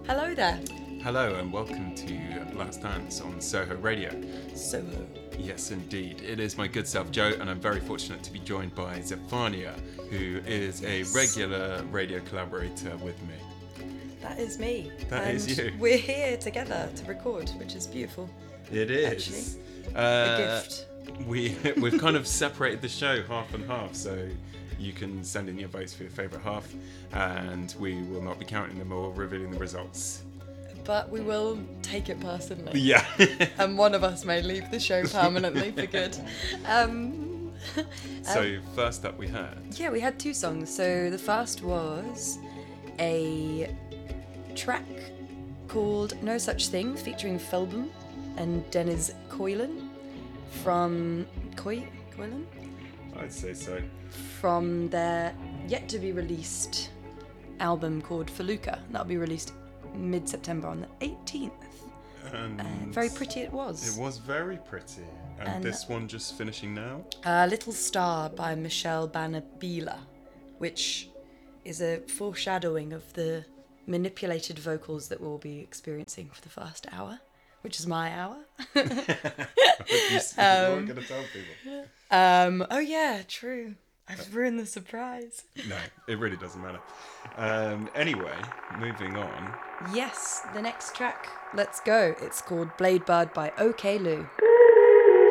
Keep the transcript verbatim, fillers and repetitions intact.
Hello there. Hello and welcome to Last Dance on Soho Radio. Soho. Yes, indeed. It is my good self, Joe, and I'm very fortunate to be joined by Zephania, who is a regular radio collaborator with me. That is me. That and is you. We're here together to record, which is beautiful. It is. Actually. Uh, A gift. We, we've kind of separated the show half and half, so you can send in your votes for your favourite half, and we will not be counting them or revealing the results. But we will take it personally. Yeah. And one of us may leave the show permanently for good. Um, So um, first up we heard. yeah, we had two songs. So the first was a track called No Such Thing featuring Felbum and Dennis Coylan from Coy Coylan I'd say so. from their yet to be released album called Feluca. That'll be released mid-September on the eighteenth. And Uh, very pretty it was. It was very pretty. And, And- this one just finishing now? Uh, Little Star by Michelle Banabila, which is a foreshadowing of the manipulated vocals that we'll be experiencing for the first hour, which is my hour. you Um, weren't going to tell people. um, oh yeah, true. I've ruined the surprise. No, it really doesn't matter. Um, anyway, moving on. Yes, the next track. Let's go. It's called Blade Bird by OK Lou.